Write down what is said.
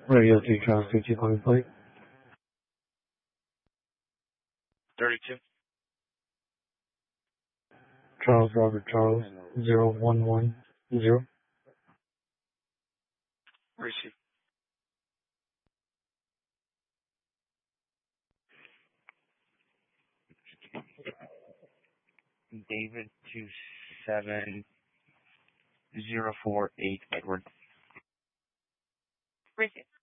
Radio 2 Charles 52 calling plate. 32. Charles Robert Charles 0110. Receive. David 27048 Edward. Receive.